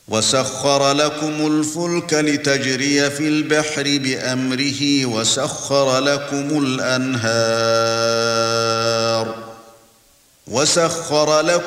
وَسَخَّرَ لَكُمُ الْفُلْكَ لِتَجْرِيَ فِي الْبَحْرِ بِأَمْرِهِ وَسَخَّرَ لَكُمُ الْأَنْهَارَ